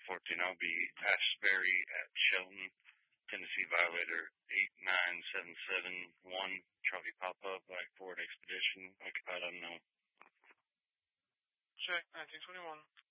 14. I'll be Ashbury at Shelton, Tennessee, violator 89771, Charlie Papa, Black Ford Expedition, occupied unknown. Check 1921.